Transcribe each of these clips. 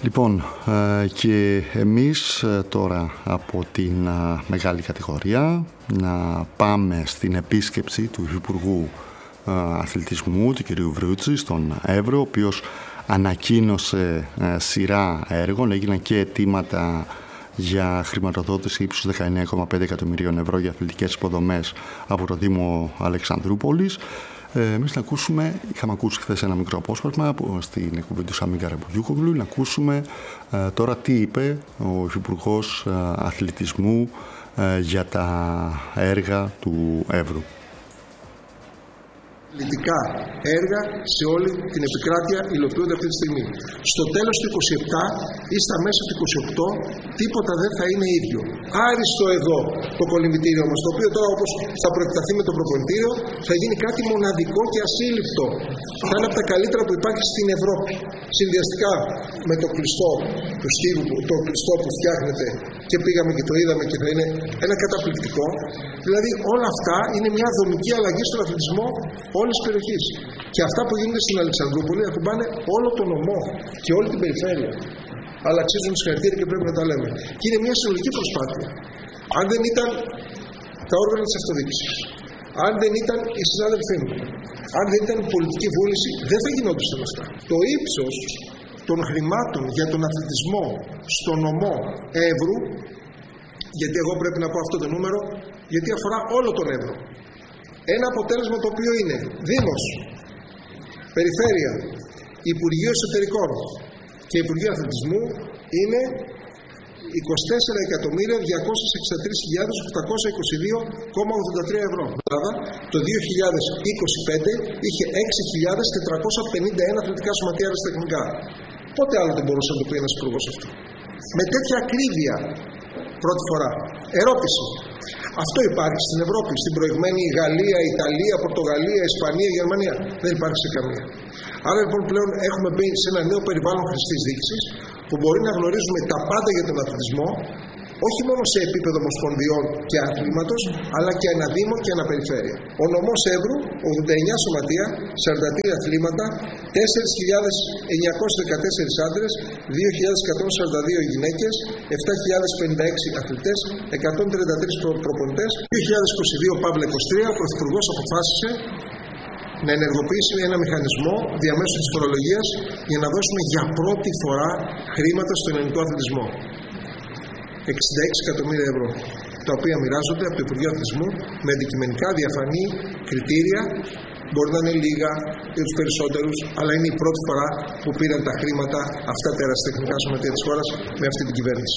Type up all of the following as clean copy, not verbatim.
Λοιπόν, και εμείς τώρα από την μεγάλη κατηγορία να πάμε στην επίσκεψη του Υπουργού Αθλητισμού, του κ. Βρούτση, στον Εύρο, ο οποίος ανακοίνωσε σειρά έργων. Έγιναν και αιτήματα για χρηματοδότηση ύψους 19,5 εκατομμυρίων ευρώ για αθλητικές υποδομές από το Δήμο Αλεξανδρούπολης. Εμείς να ακούσουμε, είχαμε ακούσει χθες ένα μικρό απόσπασμα στην εκπομπή του Σαμί Καραμπογιούκογλου, να ακούσουμε τώρα τι είπε ο Υπουργός Αθλητισμού για τα έργα του Εύρου. Αθλητικά έργα σε όλη την επικράτεια υλοποιούνται αυτή τη στιγμή. Στο τέλος του 27 ή στα μέσα του 28 τίποτα δεν θα είναι ίδιο. Άριστο εδώ το κολυμβητήριο μας, το οποίο τώρα όπως θα προεκταθεί με το προπονητήριο θα γίνει κάτι μοναδικό και ασύλληπτο. Θα είναι από τα καλύτερα που υπάρχει στην Ευρώπη. Συνδυαστικά με το κλειστό του στίβου, το κλειστό που φτιάχνεται και πήγαμε και το είδαμε και θα είναι ένα καταπληκτικό. Δηλαδή όλα αυτά είναι μια δομική αλλαγή στον αθλητισμό όλης της περιοχής. Και αυτά που γίνονται στην Αλεξανδρούπολη ακουμπάνε όλο τον νομό και όλη την περιφέρεια. Αλλά αξίζουν συγχαρητήρια και πρέπει να τα λέμε. Και είναι μια συνολική προσπάθεια. Αν δεν ήταν τα όργανα της αυτοδιοίκησης, αν δεν ήταν οι συνάδελφοί μου, αν δεν ήταν η πολιτική βούληση, δεν θα γινόντουσαν αυτά. Το ύψος των χρημάτων για τον αθλητισμό στο νομό Εύρου, γιατί εγώ πρέπει να πω αυτό το νούμερο, γιατί αφορά όλο τον Εύρο. Ένα αποτέλεσμα το οποίο είναι Δήμος, Περιφέρεια, Υπουργείο Εσωτερικών και Υπουργείο Αθλητισμού είναι 24.263.822,83 ευρώ. Το 2025 είχε 6.451 αθλητικά σωματεία αεραστεχνικά. Πότε άλλο δεν μπορούσε να το πει ένας υπουργός αυτό. Με τέτοια ακρίβεια πρώτη φορά. Ερώτηση. Αυτό υπάρχει στην Ευρώπη, στην προηγμένη Γαλλία, Ιταλία, Πορτογαλία, Ισπανία, Γερμανία. Δεν υπάρχει σε καμία. Άρα λοιπόν πλέον έχουμε μπει σε ένα νέο περιβάλλον χρηστής διοίκησης που μπορεί να γνωρίζουμε τα πάντα για τον αθλητισμό, όχι μόνο σε επίπεδο ομοσπονδιών και αθλήματος, αλλά και αναδήμων και αναπεριφέρεια. Ο νομός Εύρου, 89 σωματεία, 43 αθλήματα, 4.914 άντρες, 2.142 γυναίκες, 7.056 αθλητές, 133 προπονητές. 2022 Παύλα 23, ο Πρωθυπουργός αποφάσισε να ενεργοποιήσει ένα μηχανισμό διαμέσου της φορολογίας για να δώσουμε για πρώτη φορά χρήματα στον ελληνικό αθλητισμό. 66 εκατομμύρια ευρώ, τα οποία μοιράζονται από το Υπουργείο Αθλητισμού με αντικειμενικά διαφανή κριτήρια. Μπορεί να είναι λίγα για τους περισσότερους, αλλά είναι η πρώτη φορά που πήραν τα χρήματα αυτά τα αεραστεχνικά σωματεία της χώρας με αυτή την κυβέρνηση.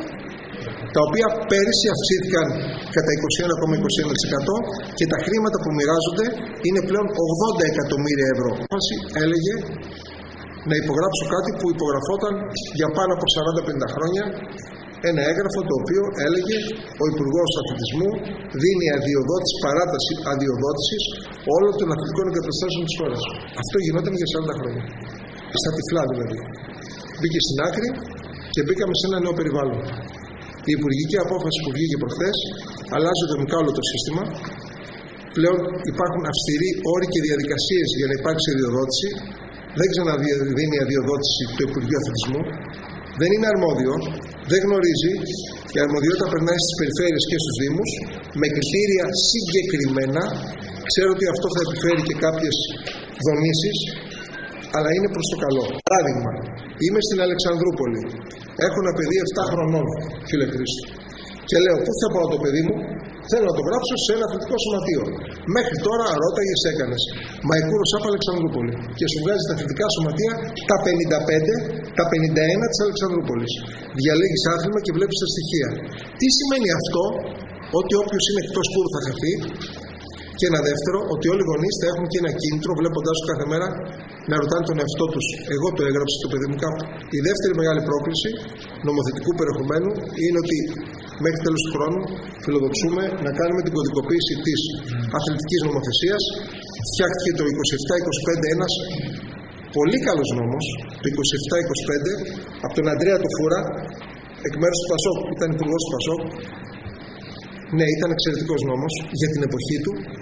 Τα οποία πέρυσι αυξήθηκαν κατά 21,21% και τα χρήματα που μοιράζονται είναι πλέον 80 εκατομμύρια ευρώ. Έλεγε να υπογράψω κάτι που υπογραφόταν για πάνω από 40-50 χρόνια. Ένα έγγραφο το οποίο έλεγε ο Υπουργός Αθλητισμού δίνει αδειοδότηση, παράταση αδειοδότησης όλων των αθλητικών εγκαταστάσεων της χώρας. Αυτό γινόταν για 40 χρόνια. Στα τυφλά δηλαδή. Μπήκε στην άκρη και μπήκαμε σε ένα νέο περιβάλλον. Η υπουργική απόφαση που βγήκε προχθές αλλάζει δομικά όλο το σύστημα. Πλέον υπάρχουν αυστηροί όροι και διαδικασίες για να υπάρξει αδειοδότηση. Δεν ξαναδίνει αδειοδότηση το Υπουργείο Αθλητισμού. Δεν είναι αρμόδιο, δεν γνωρίζει, η αρμοδιότητα περνάει στις περιφέρειες και στους Δήμους με κριτήρια συγκεκριμένα. Ξέρω ότι αυτό θα επιφέρει και κάποιες δονήσεις, αλλά είναι προς το καλό. Παράδειγμα, είμαι στην Αλεξανδρούπολη, έχω ένα παιδί 7 χρονών, φίλε Χρήστο, και λέω πού θα πάω το παιδί μου, θέλω να το γράψω σε ένα αθλητικό σωματείο. Μέχρι τώρα ρώταγες, έκανες Μαϊκούρο ΣΑΠ Αλεξανδρούπολη και σου βγάζει τα αθλητικά σωματεία τα 55, τα 51 της Αλεξανδρούπολης. Διαλέγεις άθλημα και βλέπεις τα στοιχεία. Τι σημαίνει αυτό? Ότι όποιος είναι εκτός πουρ θα χαθεί. Και ένα δεύτερο, ότι όλοι οι γονείς θα έχουν και ένα κίνητρο βλέποντάς του κάθε μέρα να ρωτάνε τον εαυτό τους, εγώ το έγραψα το παιδί μου κάπου. Η δεύτερη μεγάλη πρόκληση νομοθετικού περιεχομένου είναι ότι μέχρι τέλος του χρόνου φιλοδοξούμε να κάνουμε την κωδικοποίηση της αθλητικής νομοθεσίας. Φτιάχτηκε το 27-25 ένας πολύ καλός νόμος, το 27-25, από τον Αντρέα το Φούρα, εκ μέρους του Πασόκ, ήταν υπουργός του Πασόκ. Ναι, ήταν εξαιρετικός νόμος για την εποχή του.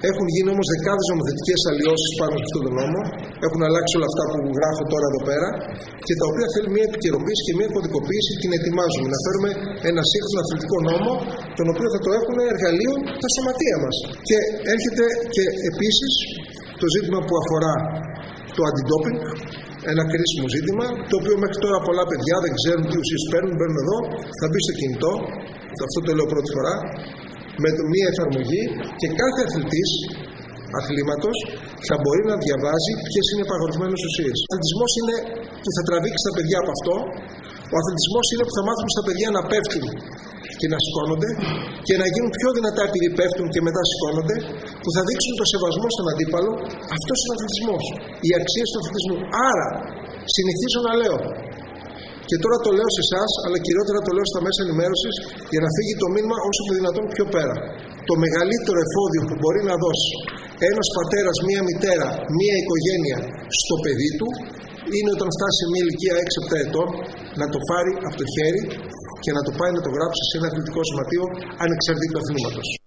Έχουν γίνει όμως δεκάδες νομοθετικές αλλοιώσεις πάνω σε αυτόν τον νόμο. Έχουν αλλάξει όλα αυτά που γράφω τώρα εδώ πέρα και τα οποία θέλουν μια επικαιροποίηση και μια κωδικοποίηση. Την ετοιμάζουμε να φέρουμε ένα σύγχρονο αθλητικό νόμο, τον οποίο θα το έχουν εργαλείο τα σωματεία μας. Και έρχεται και επίσης το ζήτημα που αφορά το αντιντόπινγκ, ένα κρίσιμο ζήτημα, το οποίο μέχρι τώρα πολλά παιδιά δεν ξέρουν τι ουσίες παίρνουν, μπαίνουν εδώ, θα μπει στο κινητό, αυτό το λέω πρώτη φορά, με μία εφαρμογή και κάθε αθλητής αθλήματος θα μπορεί να διαβάζει ποιες είναι οι απαγορευμένες ουσίες. Ο αθλητισμός είναι που θα τραβήξει τα παιδιά από αυτό, ο αθλητισμός είναι που θα μάθουν στα παιδιά να πέφτουν και να σηκώνονται και να γίνουν πιο δυνατά επειδή πέφτουν και μετά σηκώνονται, που θα δείξουν το σεβασμό στον αντίπαλο. Αυτός είναι ο αθλητισμός, οι αξίες του αθλητισμού. Άρα, συνηθίζω να λέω, και τώρα το λέω σε εσάς, αλλά κυριότερα το λέω στα μέσα ενημέρωσης, για να φύγει το μήνυμα όσο το δυνατόν πιο πέρα. Το μεγαλύτερο εφόδιο που μπορεί να δώσει ένας πατέρας, μία μητέρα, μία οικογένεια στο παιδί του, είναι όταν φτάσει σε μια ηλικία 6-7 ετών να το πάρει από το χέρι και να το πάει να το γράψει σε ένα αθλητικό σωματείο ανεξαρτήτου αθλήματος.